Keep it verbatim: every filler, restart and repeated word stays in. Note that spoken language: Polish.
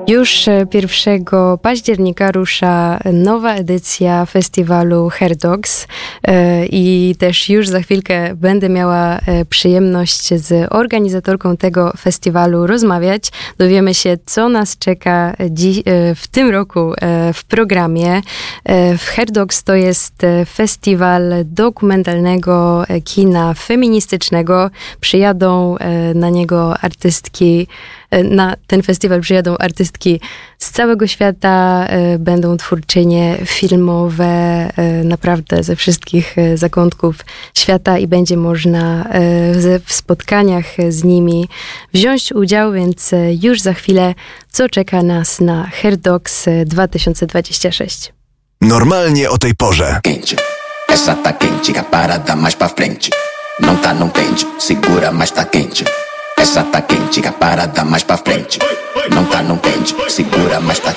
Już pierwszego października rusza nowa edycja festiwalu Hair Dogs i też już za chwilkę będę miała przyjemność z organizatorką tego festiwalu rozmawiać. Dowiemy się, co nas czeka dziś, w tym roku w programie. Hair Dogs to jest festiwal dokumentalnego kina feministycznego. Przyjadą na niego artystki, na ten festiwal przyjadą artystki z całego świata, będą twórczynie filmowe, naprawdę ze wszystkich zakątków świata i będzie można w spotkaniach z nimi wziąć udział, więc już za chwilę, co czeka nas na Hair Dogs dwa tysiące dwudziesty szósty. Normalnie o tej porze. Quente, essa tá quente, a parada mais pra frente. Não tá, não tente, segura, mas tá quente. Essa tá quente, a parada mais pra frente. Não tá, não tente, segura, mas tá